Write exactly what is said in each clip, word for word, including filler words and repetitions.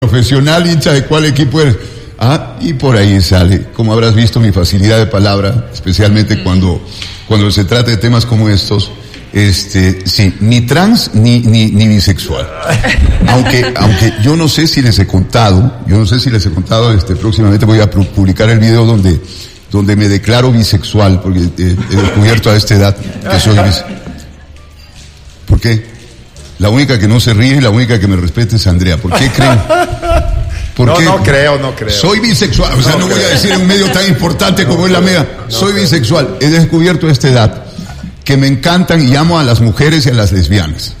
Profesional, hincha de cuál equipo eres. Ah, y por ahí sale, como habrás visto, mi facilidad de palabra, especialmente mm. cuando, cuando se trata de temas como estos. Este, sí, ni trans ni, ni, ni bisexual. Aunque, aunque yo no sé si les he contado, yo no sé si les he contado, este, próximamente voy a publicar el video donde, donde me declaro bisexual, porque eh, he descubierto a esta edad que soy bisexual. ¿Por qué? La única que no se ríe y la única que me respeta es Andrea. ¿Por qué creen? ¿Por no, qué? no creo, no creo. Soy bisexual, o sea, no, no voy a decir en un medio tan importante como no es la mía. No Soy creo. bisexual. He descubierto a esta edad que me encantan y amo a las mujeres y a las lesbianas.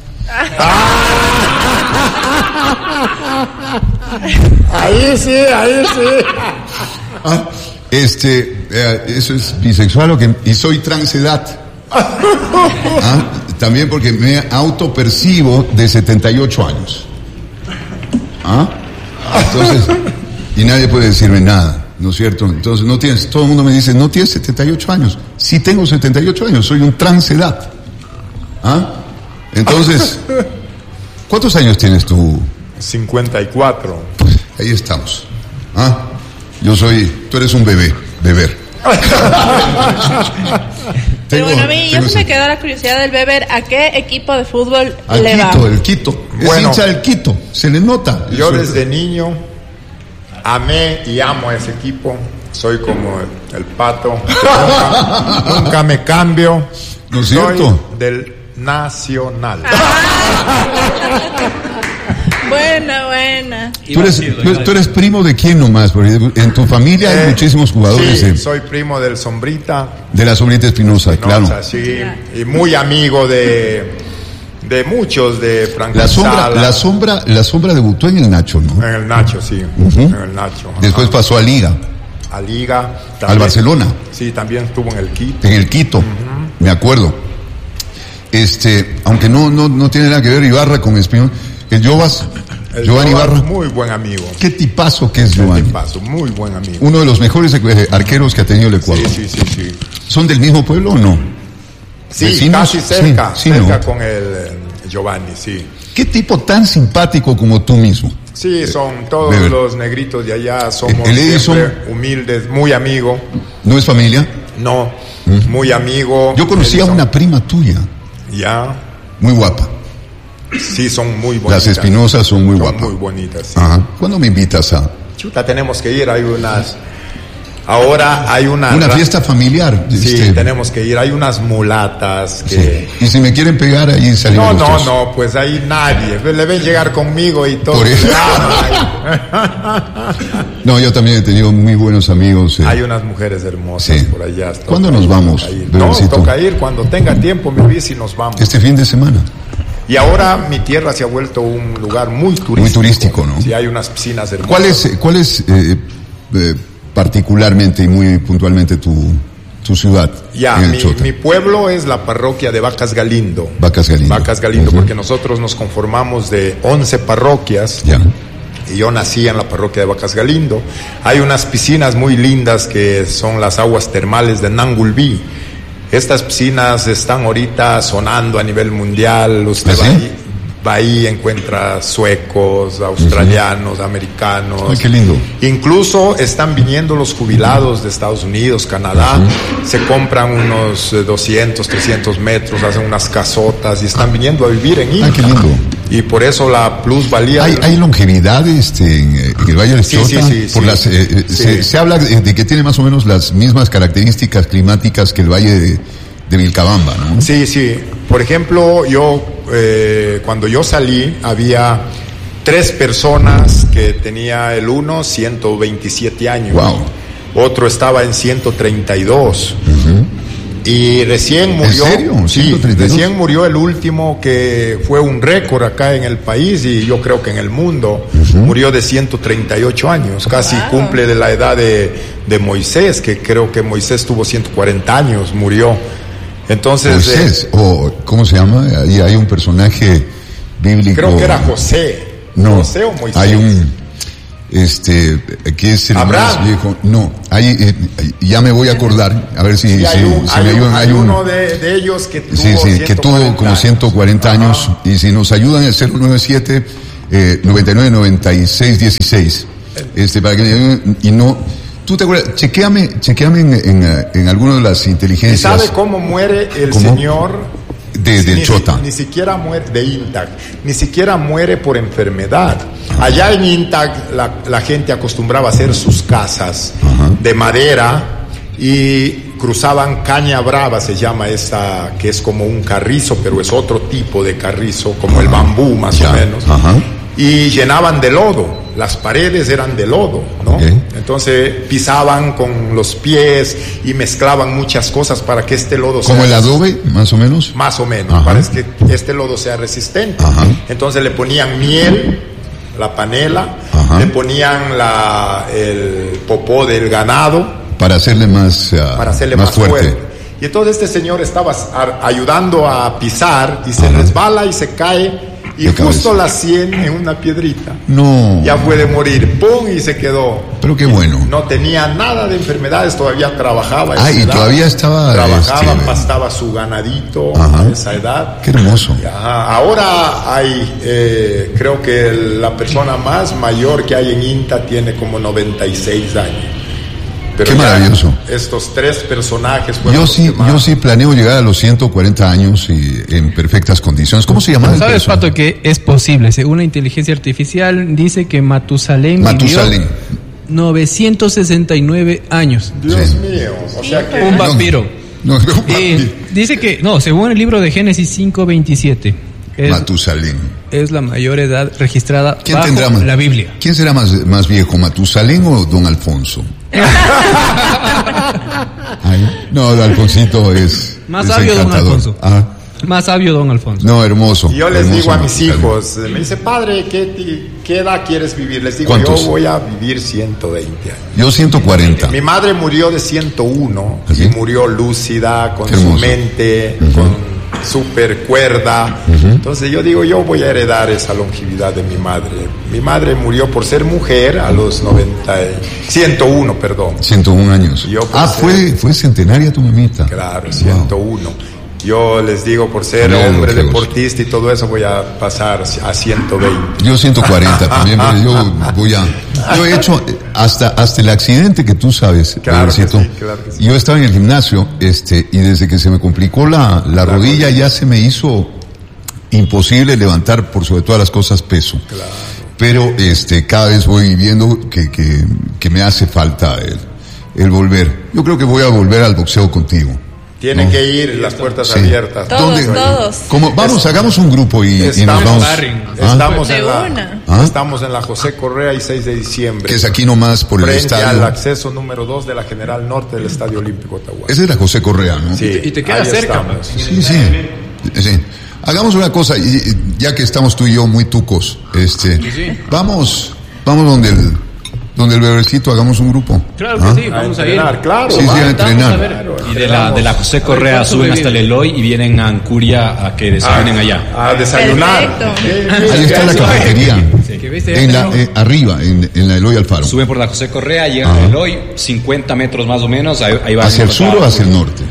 Ahí sí, ahí sí. Ah, este, eh, eso es bisexual o que, y soy transedad. Ah, también porque me autopercibo de setenta y ocho años. ¿Ah? Entonces, y nadie puede decirme nada, ¿no es cierto? Entonces, no tienes, todo el mundo me dice, no tienes setenta y ocho años. Sí tengo setenta y ocho años, soy un transedad. ¿Ah? Entonces, ¿cuántos años tienes tú? cincuenta y cuatro. Pues ahí estamos. ¿Ah? Yo soy, tú eres un bebé, beber. Pero bueno, a mí ya se me quedó la curiosidad del Beber. ¿A qué equipo de fútbol al le Quito, va? El Quito, bueno, es hincha del Quito, se le nota. Yo desde niño amé y amo a ese equipo. Soy como el, el pato. Nunca, nunca me cambio. ¿No es Soy cierto? del Nacional. Buena, buena. ¿Tú eres, tú, tú eres primo de quién nomás? Porque en tu familia hay eh, muchísimos jugadores. Sí, eh. soy primo del Sombrita. De la Sombrita Espinosa, claro. Sí, y muy amigo de, de muchos, de Franco la sombra, Sala. la sombra, la sombra debutó en el Nacho, ¿no? En el Nacho, sí. Uh-huh. En el Nacho. Después ajá. pasó a Liga. A Liga. Al Barcelona. Sí, también estuvo en el Quito. En el Quito, uh-huh. Me acuerdo. Este, aunque no, no, no tiene nada que ver Ibarra con Espinosa. El Jovas, el Giovanni Jovas, Ibarra. Muy buen amigo. Qué tipazo que es Giovanni. Qué tipazo, muy buen amigo. Uno de los mejores arqueros que ha tenido el Ecuador. Sí, sí, sí, sí. ¿Son del mismo pueblo o no? Sí, ¿Vecinos? casi cerca, sí, sí, cerca ¿no? con el eh, Giovanni, sí. ¿Qué tipo tan simpático como tú mismo? Sí, son todos Beber. Los negritos de allá, somos el Edison, siempre humildes, muy amigo. ¿No es familia? No, ¿Mm? Muy amigo. Yo conocí Edison. a una prima tuya. Ya. Muy guapa. Sí, son muy bonitas. Las Espinosas son muy son guapas. Muy bonitas. Sí. Ajá. ¿Cuándo me invitas a...? Chuta, tenemos que ir, hay unas... Ahora hay una... Una fiesta familiar. Sí, este... tenemos que ir, hay unas mulatas que... Sí. Y si me quieren pegar, ahí salimos. No, no, los no, pues ahí nadie. Le ven llegar conmigo y todo. Por eso. No, yo también he tenido muy buenos amigos. Eh. Hay unas mujeres hermosas sí. por allá. ¿Cuándo nos vamos? No, toca ir. Cuando tenga tiempo, me avisa y nos vamos. Este fin de semana. Y ahora mi tierra se ha vuelto un lugar muy turístico. Muy turístico, ¿no? Sí, hay unas piscinas hermosas. ¿Cuál es, cuál es eh, eh, particularmente y muy puntualmente tu, tu ciudad? Ya, mi, mi pueblo es la parroquia de Vacas Galindo. Vacas Galindo. Vacas Galindo, uh-huh. Porque nosotros nos conformamos de once parroquias. Ya. Y yo nací en la parroquia de Vacas Galindo. Hay unas piscinas muy lindas que son las aguas termales de Nangulví. Estas piscinas están ahorita sonando a nivel mundial. Usted va, ahí, va ahí, encuentra suecos, australianos, uh-huh. americanos. Ay, qué lindo. Incluso están viniendo los jubilados de Estados Unidos, Canadá. Uh-huh. Se compran unos doscientos, trescientos metros, hacen unas casotas y están viniendo a vivir en Inca. Ay, qué lindo. Y por eso la plusvalía... ¿Hay, hay longevidad este, en, en el Valle del sí, Chota? Sí, sí, por sí, las, eh, sí. Se, se habla de que tiene más o menos las mismas características climáticas que el Valle de, de Vilcabamba, ¿no? Sí, sí. Por ejemplo, yo, eh, cuando yo salí, había tres personas que tenía el uno, ciento veintisiete años. Wow. Otro estaba en ciento treinta y dos. Uh-huh. Y recién murió. ¿En serio? Sí, recién murió el último que fue un récord acá en el país y yo creo que en el mundo. Uh-huh. Murió de ciento treinta y ocho años, casi wow. Cumple de la edad de, de Moisés, que creo que Moisés tuvo ciento cuarenta años, murió. Entonces. Moisés, eh, o ¿cómo se llama? Ahí hay un personaje bíblico. Creo que era José. No. José o Moisés. Hay un. Este, que es el Abraham. Más viejo. No, hay, eh, ya me voy a acordar, a ver si, sí, si, hay un, si hay me ayudan. Un, hay, hay uno de, de ellos que tuvo sí, sí, que tuvo como ciento cuarenta años. Ajá. Y si nos ayudan el cero nueve siete eh, noventa y nueve, noventa y seis, dieciséis. Este, para que, y no, tú te acuerdas, chequéame, chequéame en, en, en alguna de las inteligencias. ¿Sabe cómo muere el ¿Cómo? señor? De, del ni, Chota. Ni siquiera muere de Intac, ni siquiera muere por enfermedad. Ajá. Allá en Intac la, la gente acostumbraba a hacer sus casas Ajá. de madera y cruzaban caña brava, se llama esta, que es como un carrizo, pero es otro tipo de carrizo, como Ajá. el bambú más ya. o menos. Ajá. Y llenaban de lodo, las paredes eran de lodo, ¿no? Okay. Entonces pisaban con los pies y mezclaban muchas cosas para que este lodo sea... ¿Como el adobe, más o menos? Más o menos, Ajá. para que este lodo sea resistente. Ajá. Entonces le ponían miel, la panela, Ajá. le ponían la, el popó del ganado. Para hacerle más, uh, para hacerle más, más fuerte. fuerte. Y entonces este señor estaba ayudando a pisar y se Ajá. resbala y se cae. Y justo cabeza. la sien en una piedrita. No. Ya puede morir. ¡Pum! Y se quedó. Pero qué bueno. No tenía nada de enfermedades, todavía trabajaba. Ah, y edad. todavía estaba. Trabajaba, este... pastaba su ganadito Ajá. a esa edad. Qué hermoso. Ajá. Ahora hay, eh, creo que la persona más mayor que hay en INTA tiene como noventa y seis años. Pero qué maravilloso. Estos tres personajes. Yo sí, yo sí planeo llegar a los ciento cuarenta años y en perfectas condiciones. ¿Cómo se llama? ¿Sabes, Pato, que es posible? Según la inteligencia artificial, dice que Matusalén, Matusalén. vivió novecientos sesenta y nueve años. Dios sí. mío. O sea que... Un vampiro. No, no, no, eh, dice que, no, según el libro de Génesis cinco veintisiete. Es, Matusalén. Es la mayor edad registrada ¿Quién bajo tendrá más, la Biblia. ¿Quién será más, más viejo, Matusalén o Don Alfonso? Ay, no, Don Alfonsito es más es sabio encantador. Don Alfonso. Ah. Más sabio Don Alfonso. No, hermoso. Y yo les hermoso, digo a mis Matusalén. hijos, me dice, padre, ¿qué, ¿qué edad quieres vivir? Les digo, ¿Cuántos? yo voy a vivir ciento veinte años. Yo ciento cuarenta. Mi madre murió de ciento uno ¿Así? y murió lúcida, con Qué su hermoso. mente, Uh-huh. con super cuerda. Uh-huh. Entonces yo digo, yo voy a heredar esa longevidad de mi madre. Mi madre murió por ser mujer a los noventa, ciento uno, perdón. ciento uno años. Yo ah, ser, fue, fue centenaria tu mamita. Claro, ciento uno. Wow. Yo les digo, por ser no, hombre no, deportista y todo eso, voy a pasar a ciento veinte. Yo ciento cuarenta también, pero yo voy a... Yo he hecho hasta hasta el accidente que tú sabes, claro que sí, claro que sí. Yo estaba en el gimnasio, este, y desde que se me complicó la, la, la rodilla, rodilla ya se me hizo imposible levantar por sobre todas las cosas peso. Claro. Pero este, cada vez voy viendo que, que, que me hace falta el, el volver. Yo creo que voy a volver al boxeo contigo. Tienen ¿no? que ir las puertas sí. abiertas. Todos, todos. ¿Cómo? Vamos, es, hagamos un grupo y, y nos vamos. Estamos, ¿Ah? en la, ¿Ah? estamos en la José Correa y seis de diciembre. Que es aquí nomás por el estadio. Frente al acceso número dos de la General Norte del Estadio Olímpico Ottawa. Esa es la José Correa, ¿no? Sí. Y te queda cerca. Sí, sí, sí. Hagamos una cosa, ya que estamos tú y yo muy tucos, este, sí, sí. vamos, vamos donde el... donde el bebecito hagamos un grupo. Claro que ¿Ah? sí, vamos a, a ir. Claro, sí, sí, a entrenar. A y de la, de la José Correa suben hasta el Eloy y vienen a Ancuria a que desayunen ah, allá. A desayunar. Ahí está la cafetería. Sí. En la, eh, arriba, en, en la Eloy Alfaro. Suben por la José Correa, llegan al Eloy, cincuenta metros más o menos. Ahí, ahí van ¿hacia el sur o hacia el norte?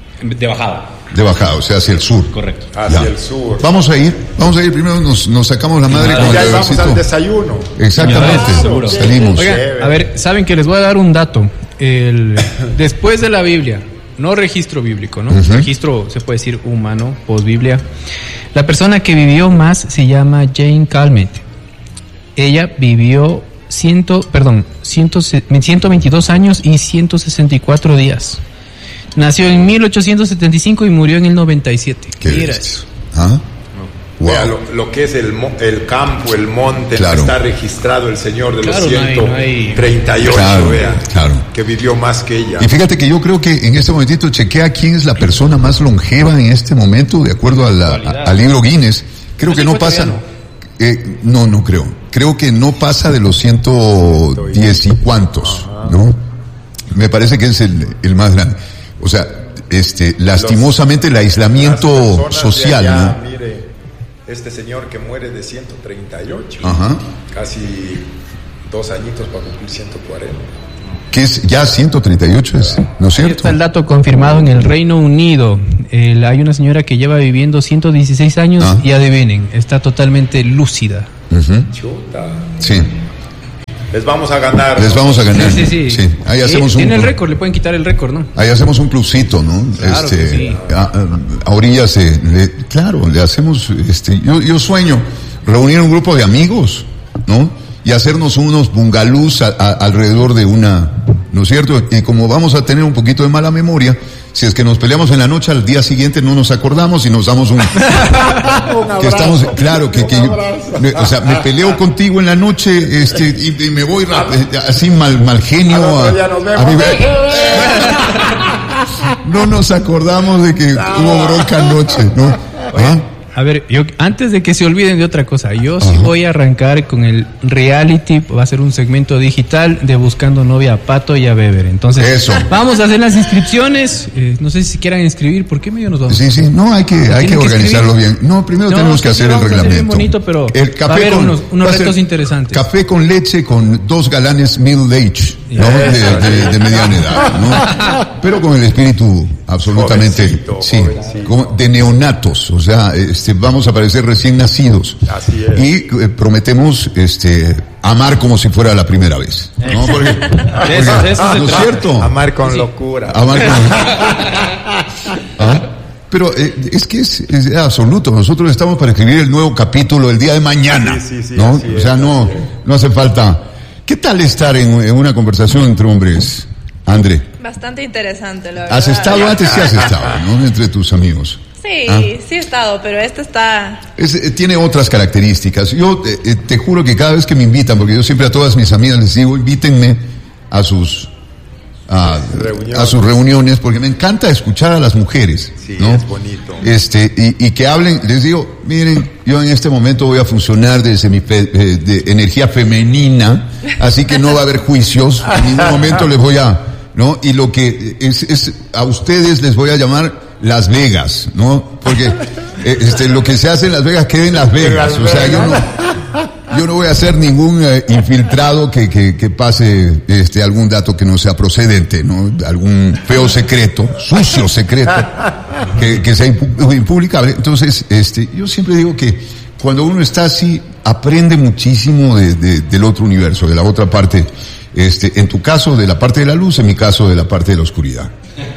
De bajada. De bajada, o sea, hacia el sur. Correcto. Hacia ya. el sur. Vamos a ir, vamos a ir primero, nos, nos sacamos la madre con ya el vamos al desayuno. Exactamente, claro, salimos. Oigan, a ver, saben que les voy a dar un dato. El, después de la Biblia, no registro bíblico, ¿no? Uh-huh. Registro, se puede decir, humano, post-Biblia. La persona que vivió más se llama Jane Calment. Ella vivió ciento, perdón, ciento, ciento veintidós años y ciento sesenta y cuatro días. Nació en mil ochocientos setenta y cinco y murió en el noventa y siete. ¿Qué Mira es? eso. ¿Ah? Wow. Vea lo, lo que es el, el campo, el monte, claro. está registrado el señor de claro, los ciento treinta y ocho, claro, vea, claro. que vivió más que ella. Y fíjate que yo creo que en este momentito chequea quién es la persona más longeva en este momento, de acuerdo a la, a, al libro Guinness. Creo que no pasa... Eh, no, no creo. Creo que no pasa de los ciento diez y cuantos, Ajá. ¿no? Me parece que es el, el más grande. O sea, este, lastimosamente el aislamiento social, allá, ¿no? Mire, este señor que muere de ciento treinta y ocho, Ajá. casi dos añitos para cumplir ciento cuarenta. Que es ya ciento treinta y ocho, es, ¿no es cierto? Está el dato confirmado en el Reino Unido. Eh, hay una señora que lleva viviendo ciento dieciséis años ah. y adivinen, está totalmente lúcida. Uh-huh. Chuta. Sí. Les vamos a ganar. Les vamos a ganar. Sí, sí, sí. sí. Ahí hacemos en un, el récord, le pueden quitar el récord, ¿no? Ahí hacemos un plusito, ¿no? Claro este, que sí. a, a, a orillas, de, de- claro, le hacemos, este, yo, yo sueño reunir un grupo de amigos, ¿no? Y hacernos unos bungalús a- a- alrededor de una, ¿no es cierto? Y como vamos a tener un poquito de mala memoria, si es que nos peleamos en la noche, al día siguiente no nos acordamos y nos damos un, Un que abrazo. estamos, claro, que, Un que, abrazo. me- o sea, me peleo contigo en la noche, este, y, y me voy ra- eh, así mal, mal genio. Al otro a- día nos a vemos. mi- no nos acordamos de que hubo bronca anoche, ¿no? ¿Ah? A ver, yo antes de que se olviden de otra cosa, yo sí voy a arrancar con el reality, va a ser un segmento digital de Buscando Novia a Pato y a Beber. Entonces, Eso. vamos a hacer las inscripciones. Eh, no sé si quieran inscribir, ¿por qué medio nos vamos? Sí, sí, no, hay que, hay Tienen que que organizarlo bien. No, primero No, tenemos que sí, hacer el vamos a hacer bien reglamento. bonito, pero el va a haber unos- unos va a ser retos interesantes. Café con leche con dos galanes middle age, ¿no? Ya. De, de- de mediana edad, ¿no? Pero con el espíritu absolutamente, Jovencito, sí, jovencito. como de neonatos, o sea, este, vamos a parecer recién nacidos. Así es. Y eh, prometemos, este, amar como si fuera la primera vez, ¿no? Porque, porque- eso- de eso se ¿no es trata. cierto? Amar con locura. Amar con- ¿Ah? Pero eh, es que es, es absoluto. Nosotros estamos para escribir el nuevo capítulo el día de mañana. Sí, sí, sí, ¿no? así O sea, es, no, así es. no hace falta. ¿Qué tal estar en, en una conversación entre hombres, André? Bastante interesante, la verdad. ¿Has estado antes? Sí has estado, ¿no? Entre tus amigos. Sí, ¿Ah? sí he estado, pero este está... Es, eh, tiene otras características. Yo eh, eh, te juro que cada vez que me invitan, porque yo siempre a todas mis amigas les digo, invítenme a sus a, Reuniones. a sus reuniones, porque me encanta escuchar a las mujeres, Sí, ¿no? es bonito. Este y, y que hablen. Les digo, miren, yo en este momento voy a funcionar desde mi fe- eh, de energía femenina, así que no va a haber juicios. En ningún momento les voy a, ¿no? Y lo que es, es a ustedes les voy a llamar Las Vegas, ¿no? Porque eh, este, lo que se hace en Las Vegas queda en Las Vegas. Las O sea, yo Vegas. no, yo no voy a ser ningún eh, infiltrado que, que, que pase este algún dato que no sea procedente, ¿no? Algún feo secreto, sucio secreto, que, que sea impu- impublicable. Entonces, este, yo siempre digo que cuando uno está así, aprende muchísimo de, de- del otro universo, de la otra parte. Este, en tu caso, de la parte de la luz, en mi caso, de la parte de la oscuridad.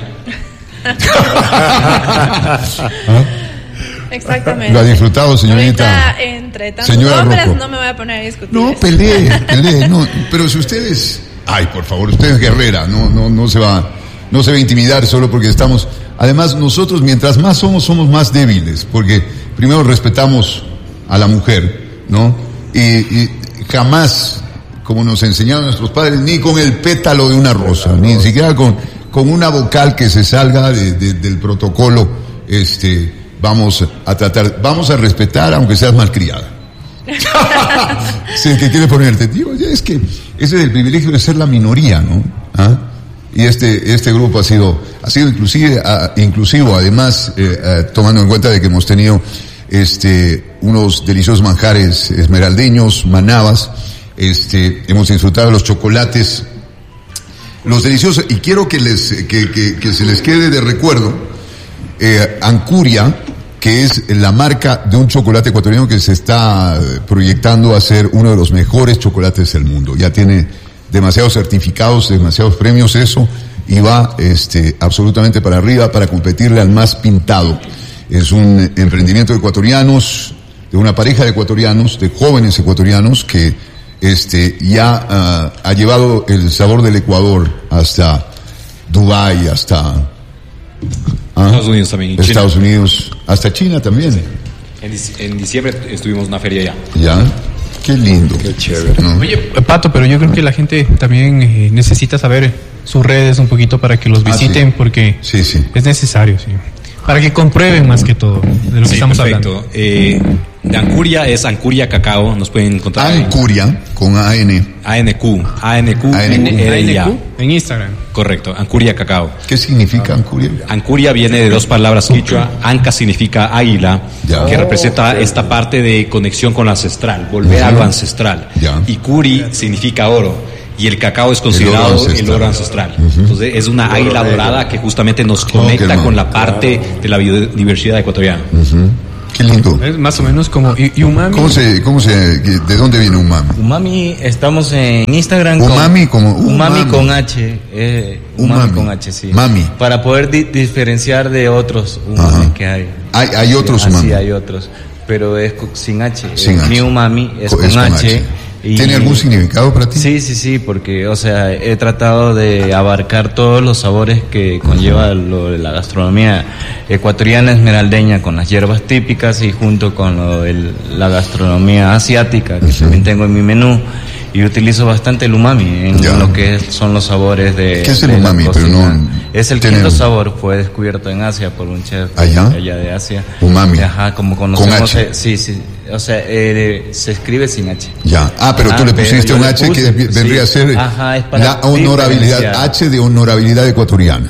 Exactamente. Lo ha disfrutado, señorita. Ahorita, entre tantos Señora hombres, Rocco. no me voy a poner a discutir. No, eso. pelee, pelee, no, pero si ustedes, ay, por favor, usted es guerrera, no, no, no se va, no se va a intimidar solo porque estamos, además nosotros mientras más somos, somos más débiles, porque primero respetamos a la mujer, ¿no? Y, y jamás, como nos enseñaron nuestros padres, ni con el pétalo de una rosa, ni siquiera con, con una vocal que se salga de- de- del protocolo, este, vamos a tratar, vamos a respetar aunque seas malcriada. Sí, que quiere ponerte, digo, ya es que ese es el privilegio de ser la minoría, ¿no? ¿Ah? Y este este grupo ha sido ha sido inclusive ah, inclusivo, además eh, eh, tomando en cuenta de que hemos tenido este unos deliciosos manjares esmeraldeños, manabas, este hemos disfrutado de los chocolates, los deliciosos, y quiero que les que, que, que se les quede de recuerdo eh, Ancuria, que es la marca de un chocolate ecuatoriano que se está eh, proyectando a ser uno de los mejores chocolates del mundo. Ya tiene demasiados certificados, demasiados premios eso, y va este absolutamente para arriba para competirle al más pintado. Es un emprendimiento de ecuatorianos, de una pareja de ecuatorianos, de jóvenes ecuatorianos que este ya ah, ha llevado el sabor del Ecuador hasta Dubái, hasta ah, Estados Unidos también. y China. Estados Unidos, hasta China también. En, dic- en diciembre estuvimos en una feria allá. Ya, qué lindo. Qué chévere. ¿No? Oye, Pato, pero yo creo que la gente también eh, necesita saber sus redes un poquito para que los Ah, visiten, sí. porque Sí, sí. es necesario, sí. Para que comprueben más que todo de lo que Sí, estamos perfecto. hablando. Eh, de Ancuria es Ancuria Cacao. Nos pueden encontrar en Ancuria con A N. A N Q. A N Q. A N Q. N R I A. A N Q en Instagram. Correcto. Ancuria Cacao. ¿Qué significa Ancuria? Ancuria viene de dos palabras quichua. Anca significa águila, Ya. que representa esta parte de conexión con lo ancestral, volver a lo ancestral. Ya. Y curi significa oro. Y el cacao es El oro considerado el ancestral. oro ancestral. Entonces es una águila dorada que justamente nos qué conecta hermoso. con la parte de la biodiversidad ecuatoriana. Ujú. Qué lindo. Es más o menos como y, y umami. ¿Cómo se, cómo se, de dónde viene umami? Umami, estamos en Instagram. Umami con, como umami, umami con H. Eh, umami, umami con H, sí. Mami. Para poder di- diferenciar de otros umami que hay. Hay, hay otros sí, umami. Sí, hay otros. Pero es con, sin H. Sin eh, H. Mi umami es, Co- con, es con H. H. Y ¿Tiene algún significado para ti? Sí, sí, sí, porque, o sea, he tratado de abarcar todos los sabores que conlleva lo de la gastronomía ecuatoriana esmeraldeña, con las hierbas típicas y junto con lo de la gastronomía asiática, que uh-huh. también tengo en mi menú. Y utilizo bastante el umami en ya. lo que son los sabores de. ¿Qué es el umami? Pero no. Es el quinto el... sabor, fue descubierto en Asia por un chef allá, allá de Asia. Umami. Ajá, como conocemos. Con H. Eh, sí, sí. O sea, eh, se escribe sin H. Ya. Ah, pero ah, tú le pusiste un H puse, que vendría sí. a ser Ajá, es para la honorabilidad, H de honorabilidad ecuatoriana.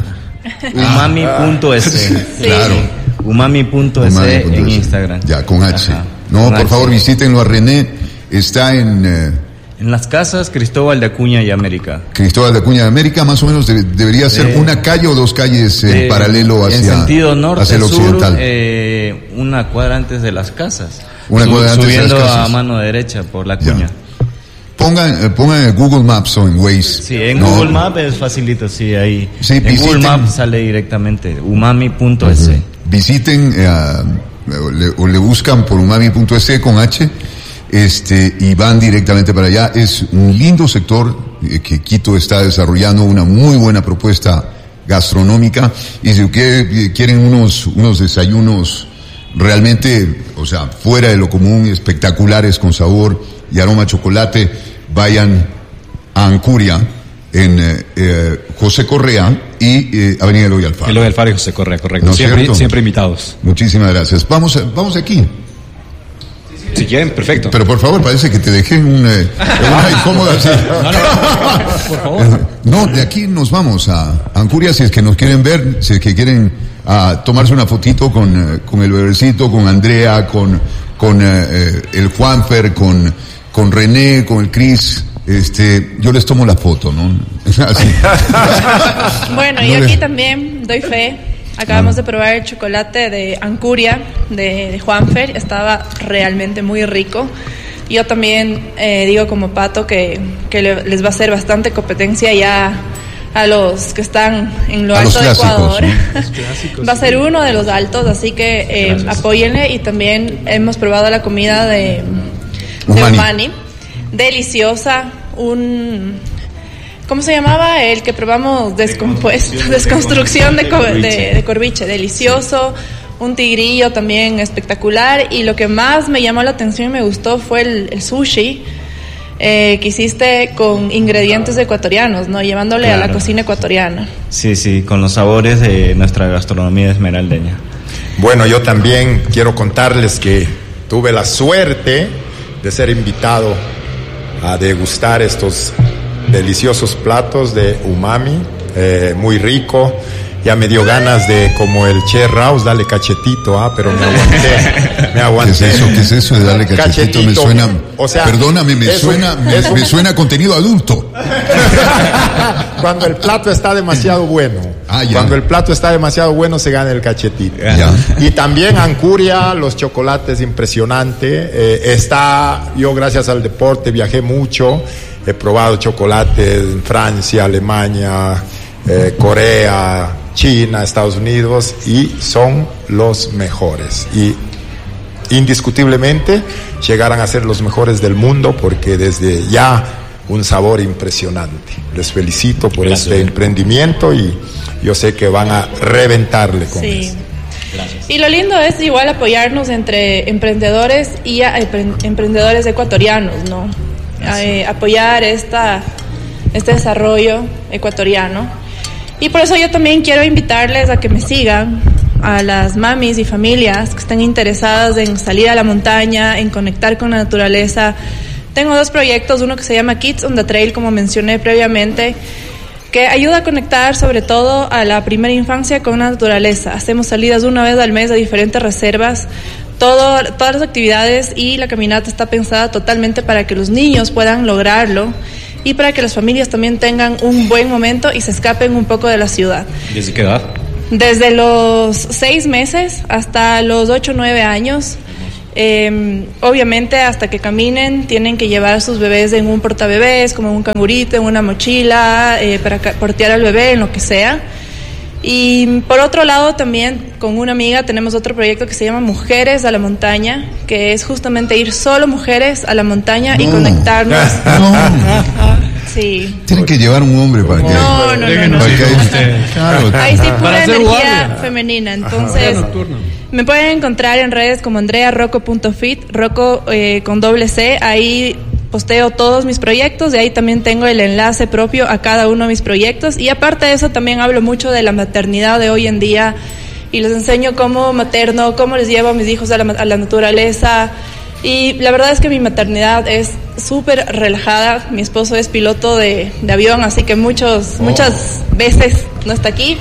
Umami.es. Sí. Claro. Umami.es Umami. en Instagram. Ya, con H. Ajá. No, con por H. favor, visítenlo a René. Está en. Eh, En las casas Cristóbal de Acuña y América. Cristóbal de Acuña y América, más o menos de, debería ser eh, una calle o dos calles en eh, paralelo hacia, en sentido norte, hacia el occidental. Sur, eh, una cuadra antes de las casas. Una Sub, cuadra antes subiendo de las casas. a mano derecha por la Acuña. Ya. Pongan, eh, pongan en Google Maps o en Waze. Sí, en no. Google Maps es facilito, sí, ahí. Sí, en visiten, Google Maps sale directamente, umami.es. Uh-huh. Visiten eh, o, le, o le buscan por umami.es con H. Este, y van directamente para allá. Es un lindo sector eh, que Quito está desarrollando una muy buena propuesta gastronómica, y si que, quieren unos, unos desayunos realmente, o sea, fuera de lo común, espectaculares, con sabor y aroma a chocolate, vayan a Ancuria, en eh, eh, José Correa y eh, Avenida Eloy Alfaro. Eloy Alfaro y José Correa, correcto. ¿No siempre, siempre invitados. Muchísimas gracias. Vamos, a, vamos aquí. Si quieren, perfecto. Pero por favor, parece que te dejé en una, en una incómoda. No, no, por favor. No, de aquí nos vamos a Ancuria, si es que nos quieren ver, si es que quieren uh, tomarse una fotito con, con el bebecito, con Andrea, con, con uh, el Juanfer, con, con René, con el Cris. Este, yo les tomo la foto, ¿no? Así. Bueno, no yo le... aquí también doy fe. Acabamos de probar el chocolate de Ancuria, de, de Juanfer, estaba realmente muy rico. Yo también eh, digo como Pato que, que le, les va a hacer bastante competencia ya a los que están en lo a alto de Ecuador. ¿No? Va a ser uno de los altos, así que eh, apóyenle. Y también hemos probado la comida de, de Umani. Umani, deliciosa, un... ¿Cómo se llamaba? El que probamos descompuesto, desconstrucción de, co- de, de corviche, delicioso, un tigrillo también espectacular, y lo que más me llamó la atención y me gustó fue el, el sushi eh, que hiciste con ingredientes ecuatorianos, ¿no? Llevándole claro. a la cocina ecuatoriana. Sí, sí, con los sabores de nuestra gastronomía esmeraldeña. Bueno, yo también quiero contarles que tuve la suerte de ser invitado a degustar estos deliciosos platos de umami, eh, muy rico. Ya me dio ganas de, como el Chef Raus, darle cachetito, ah, pero me aguanté, me aguanté. ¿Qué es eso? ¿Qué es eso de darle cachetito? cachetito me suena, o sea, perdóname, me suena, un, me, me suena contenido adulto. Cuando el plato está demasiado bueno, ah, cuando el plato está demasiado bueno se gana el cachetito. Ya. Y también Ancuria, los chocolates, impresionante. Eh, está, yo gracias al deporte viajé mucho. He probado chocolates en Francia, Alemania, eh, Corea, China, Estados Unidos, y son los mejores. Y indiscutiblemente llegarán a ser los mejores del mundo, porque desde ya un sabor impresionante. Les felicito por Gracias. Este emprendimiento, y yo sé que van a reventarle con sí. eso. Gracias. Y lo lindo es igual apoyarnos entre emprendedores y emprendedores ecuatorianos, ¿no? Eh, apoyar esta, este desarrollo ecuatoriano. Y por eso yo también quiero invitarles a que me sigan, a las mamis y familias que estén interesadas en salir a la montaña, en conectar con la naturaleza. Tengo dos proyectos, uno que se llama Kids on the Trail, como mencioné previamente, que ayuda a conectar sobre todo a la primera infancia con la naturaleza. Hacemos salidas una vez al mes a diferentes reservas. Todo, todas las actividades y la caminata está pensada totalmente para que los niños puedan lograrlo y para que las familias también tengan un buen momento y se escapen un poco de la ciudad. ¿Desde qué edad? desde los seis meses hasta los ocho o nueve años. Eh, obviamente hasta que caminen tienen que llevar a sus bebés en un portabebés, como un cangurito, en una mochila, eh, para portear al bebé, en lo que sea. Y por otro lado también con una amiga tenemos otro proyecto que se llama Mujeres a la Montaña, que es justamente ir solo mujeres a la montaña no. y conectarnos. No. Sí. Tienen que llevar un hombre para que... No, no, no. no, para no. que ahí, claro. Ahí sí, pura energía guardia. femenina. Entonces, me pueden encontrar en redes como andrea rocco punto fit, Rocco eh, con doble C. Ahí posteo todos mis proyectos y ahí también tengo el enlace propio a cada uno de mis proyectos. Y aparte de eso, también hablo mucho de la maternidad de hoy en día y les enseño cómo materno, cómo les llevo a mis hijos a la, a la naturaleza. Y la verdad es que mi maternidad es súper relajada. Mi esposo es piloto de, de avión, así que muchos, oh. muchas veces no está aquí.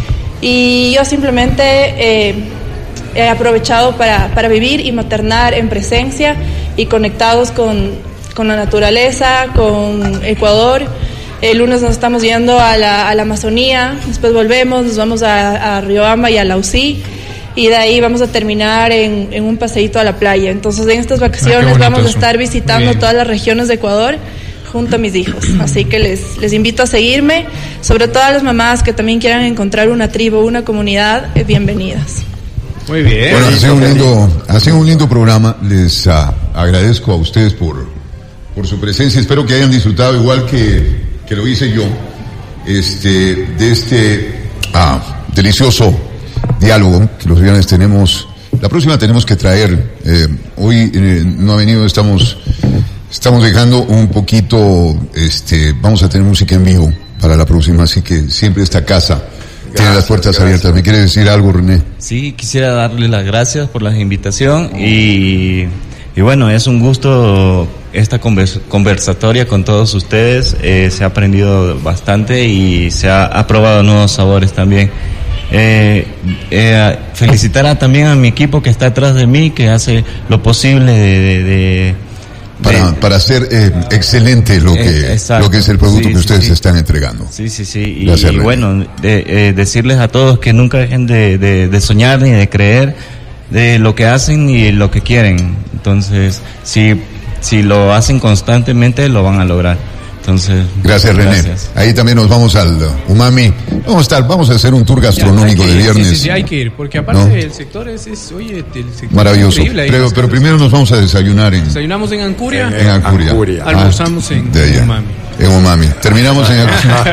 Y yo simplemente eh, he aprovechado para, para vivir y maternar en presencia y conectados con, con la naturaleza, con Ecuador. El lunes nos estamos yendo a la, a la Amazonía, después volvemos, nos vamos a, a Riobamba y a Laucí. Y de ahí vamos a terminar en, en un paseíto a la playa. Entonces en estas vacaciones ah, vamos a estar visitando todas las regiones de Ecuador junto a mis hijos. Así que les, les invito a seguirme. Sobre todo a las mamás que también quieran encontrar una tribu, una comunidad, eh, bienvenidas. Muy bien. Bueno, ha sido un lindo, ha sido un lindo programa. Les uh, agradezco a ustedes por, por su presencia. Espero que hayan disfrutado igual que, que lo hice yo, este, de este uh, delicioso diálogo que los viernes tenemos. La próxima tenemos que traer, eh, hoy eh, no ha venido, estamos estamos dejando un poquito, este, vamos a tener música en vivo para la próxima, así que siempre esta casa gracias, tiene las puertas gracias. abiertas. ¿Me quiere decir algo, René? Sí, quisiera darle las gracias por la invitación y, y bueno, es un gusto esta convers- conversatoria con todos ustedes. Eh, se ha aprendido bastante y se ha, ha probado nuevos sabores también. Eh, eh, felicitar a, también a mi equipo que está atrás de mí, que hace lo posible de, de, de para, de, para hacer eh, excelente lo que eh, lo que es el producto sí, que ustedes sí, están entregando. Sí, sí, sí. Y, y bueno, de, eh, decirles a todos que nunca dejen de, de, de soñar ni de creer de lo que hacen y lo que quieren. Entonces, si, si lo hacen constantemente, lo van a lograr. Entonces, gracias, René. Gracias. Ahí también nos vamos al Umami. Vamos a estar, vamos a hacer un tour gastronómico de viernes. Sí, sí, sí, hay que ir, porque aparte ¿no? el sector es, es oye, el sector maravilloso. Es pero, pero primero nos vamos a desayunar en. Desayunamos en Ancuria. En, en Ancuria. Ancuria. Almorzamos ah, en, en Umami. En Umami. Terminamos en.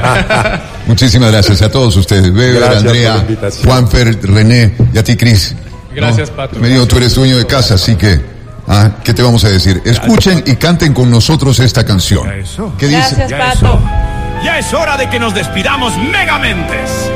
Muchísimas gracias a todos ustedes, Weber, Andrea, Juanfer, René y a ti, Cris. Gracias, ¿no? Pato. Me digo, tú eres dueño de casa, así que. Ah, ¿qué te vamos a decir? Escuchen y canten con nosotros esta canción. ¿Qué dice? Gracias, Pato. Ya es hora de que nos despidamos, Megamentes.